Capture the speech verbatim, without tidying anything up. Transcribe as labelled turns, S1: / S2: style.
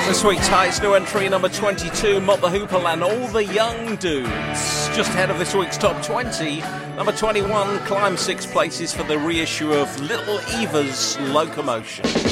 S1: This week's highest new entry, number twenty-two, Mott the Hoople and All the Young Dudes. Just ahead of this week's top twenty, number twenty-one climbed six places for the reissue of Little Eva's Locomotion.